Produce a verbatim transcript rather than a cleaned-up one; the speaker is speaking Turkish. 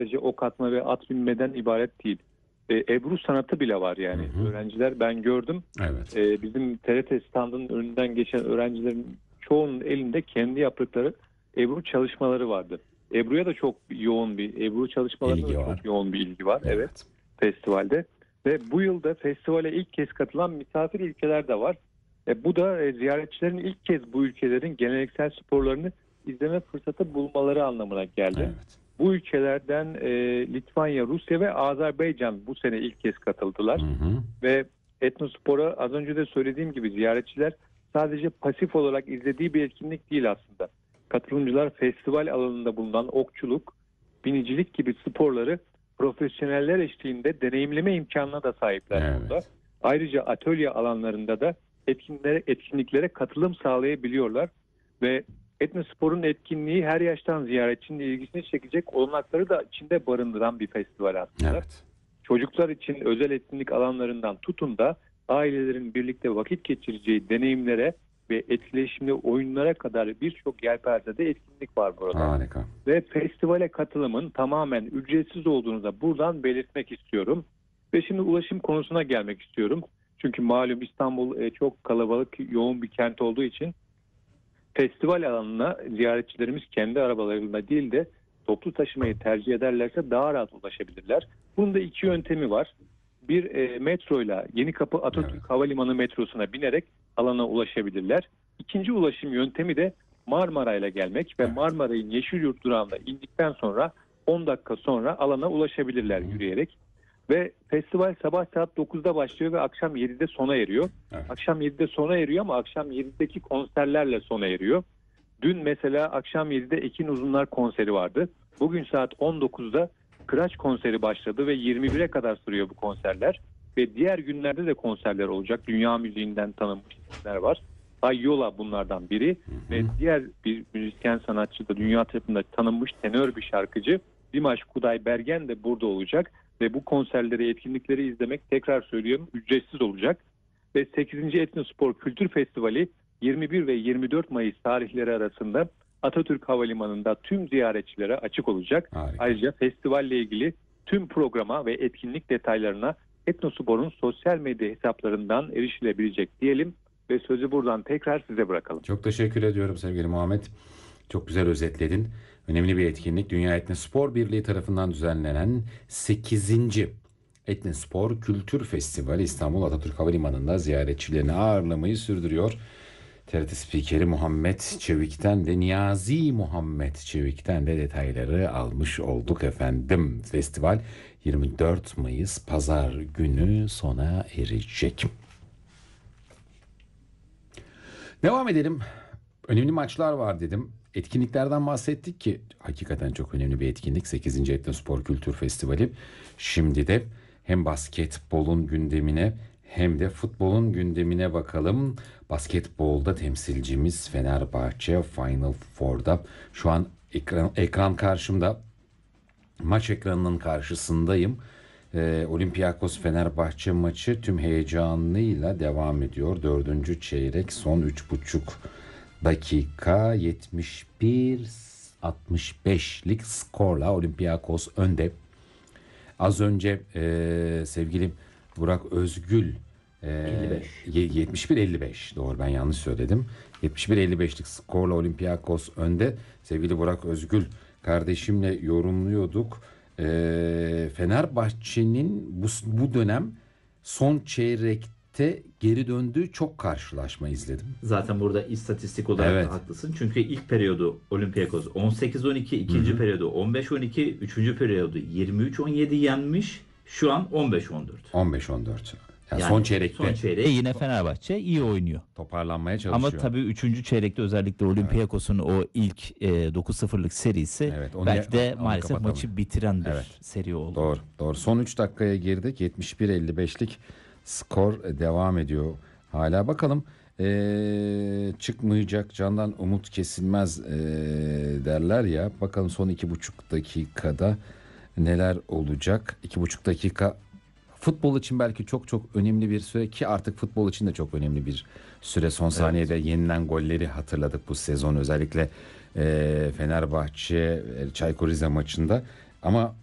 sadece ok atma ve at binmeden ibaret değil. E, Ebru sanatı bile var yani. Hı hı. Öğrenciler, ben gördüm. Evet. E, bizim T R T standının önünden geçen öğrencilerin çoğunun elinde kendi yaptıkları Ebru çalışmaları vardı. Ebru'ya da çok yoğun bir, Ebru çalışmalarına da çok yoğun bir ilgi var. Evet. evet. Festivalde. Ve bu yılda festivale ilk kez katılan misafir ülkeler de var. E, bu da e, ziyaretçilerin ilk kez bu ülkelerin geleneksel sporlarını izleme fırsatı bulmaları anlamına geldi. Evet. Bu ülkelerden e, Litvanya, Rusya ve Azerbaycan bu sene ilk kez katıldılar. Hı hı. Ve etnospora az önce de söylediğim gibi ziyaretçiler sadece pasif olarak izlediği bir etkinlik değil aslında. Katılımcılar festival alanında bulunan okçuluk, binicilik gibi sporları profesyoneller eşliğinde deneyimleme imkanına da sahipler evet. burada. Ayrıca atölye alanlarında da etkinliklere, etkinliklere katılım sağlayabiliyorlar ve etnosporun etkinliği her yaştan ziyaretçinin ilgisini çekecek olanakları da içinde barındıran bir festival aslında. Evet. Çocuklar için özel etkinlik alanlarından tutun da ailelerin birlikte vakit geçireceği deneyimlere ve etkileşimli oyunlara kadar birçok yelpazede etkinlik var burada. Harika. Ve festivale katılımın tamamen ücretsiz olduğunu da buradan belirtmek istiyorum. Ve şimdi ulaşım konusuna gelmek istiyorum. Çünkü malum İstanbul çok kalabalık, yoğun bir kent olduğu için festival alanına ziyaretçilerimiz kendi arabalarıyla değil de toplu taşımayı tercih ederlerse daha rahat ulaşabilirler. Bunun da iki yöntemi var. Bir e, metroyla Yenikapı Atatürk evet. Havalimanı metrosuna binerek alana ulaşabilirler. İkinci ulaşım yöntemi de Marmaray'la gelmek ve evet. Marmaray'ın Yeşilyurt durağında indikten sonra on dakika sonra alana ulaşabilirler yürüyerek. Ve festival sabah saat dokuzda başlıyor ve akşam yedide sona eriyor. Evet. Akşam yedide sona eriyor ama akşam yedideki konserlerle sona eriyor. Dün mesela akşam yedide Ekin Uzunlar konseri vardı. Bugün saat on dokuzda Kıraç konseri başladı ve yirmi bire kadar sürüyor bu konserler. Ve diğer günlerde de konserler olacak. Dünya müziğinden tanınmış isimler var. Ayyola bunlardan biri. Hı hı. Ve diğer bir müzisyen sanatçı da dünya tarafında tanınmış tenör bir şarkıcı Dimash Kuday Bergen de burada olacak. Ve bu konserleri, etkinlikleri izlemek, tekrar söylüyorum, ücretsiz olacak. Ve sekizinci Etnospor Kültür Festivali yirmi bir ve yirmi dört Mayıs tarihleri arasında Atatürk Havalimanı'nda tüm ziyaretçilere açık olacak. Harika. Ayrıca festivalle ilgili tüm programa ve etkinlik detaylarına Etnospor'un sosyal medya hesaplarından erişilebilecek diyelim ve sözü buradan tekrar size bırakalım. Çok teşekkür ediyorum sevgili Muhammed. Çok güzel özetledin. Önemli bir etkinlik. Dünya Etnospor Birliği tarafından düzenlenen sekizinci Etnospor Kültür Festivali İstanbul Atatürk Havalimanı'nda ziyaretçilerini ağırlamayı sürdürüyor. T R T spikeri Muhammed Çevik'ten de Niyazi Muhammed Çevik'ten de detayları almış olduk efendim. Festival yirmi dört Mayıs Pazar günü sona erecek. Devam edelim. Önemli maçlar var dedim. Etkinliklerden bahsettik ki hakikaten çok önemli bir etkinlik. sekizinci Etnospor Kültür Festivali. Şimdi de hem basketbolun gündemine hem de futbolun gündemine bakalım. Basketbolda temsilcimiz Fenerbahçe Final Four'da. Şu an ekran, ekran karşımda. Maç ekranının karşısındayım. Ee, Olympiakos Fenerbahçe maçı tüm heyecanıyla devam ediyor. Dördüncü çeyrek son üç buçuk dakika yetmiş bir altmış beşlik skorla Olympiakos önde. Az önce e, sevgili Burak Özgül e, yetmiş bir elli beş doğru, ben yanlış söyledim. yetmiş bir elli beşlik skorla Olympiakos önde. Sevgili Burak Özgül kardeşimle yorumluyorduk. E, Fenerbahçe'nin bu, bu dönem son çeyrekte geri döndüğü çok karşılaşma izledim. Zaten burada istatistik olarak evet. da haklısın. Çünkü ilk periyodu Olympiakos on sekiz on iki, ikinci Hı-hı. periyodu on beş on iki, üçüncü periyodu yirmi üç on yedi yenmiş. Şu an on beş on dört. on beş on dört. Yani, yani son çeyrekte. Son çeyrek. E yine Fenerbahçe iyi oynuyor. Toparlanmaya çalışıyor. Ama tabii üçüncü çeyrekte özellikle Olympiakos'un evet. o ilk e, dokuz sıfırlık serisi evet, belki de onu maalesef maçı bitiren bir evet. seri oldu. Doğru. Doğru. Son üç dakikaya girdik. yetmiş bir elli beşlik skor devam ediyor. Hala bakalım ee, çıkmayacak candan umut kesilmez ee, derler ya. Bakalım son iki buçuk dakikada neler olacak? iki buçuk dakika futbol için belki çok çok önemli bir süre ki artık futbol için de çok önemli bir süre. Son saniyede evet. yenilen golleri hatırladık bu sezon, özellikle e, Fenerbahçe Çaykur Rize maçında. Ama